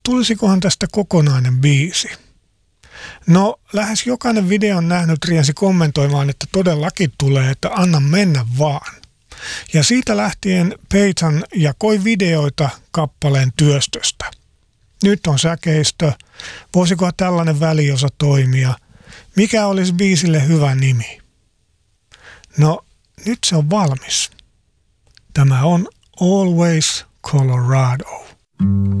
tulisikohan tästä kokonainen biisi? No, lähes jokainen videon nähnyt riensi kommentoimaan, että todellakin tulee, että anna mennä vaan. Ja siitä lähtien Peyton jakoi videoita kappaleen työstöstä. Nyt on säkeistö. Voisiko tällainen väliosa toimia? Mikä olisi biisille hyvä nimi? No, nyt se on valmis. Tämä on Always Colorado.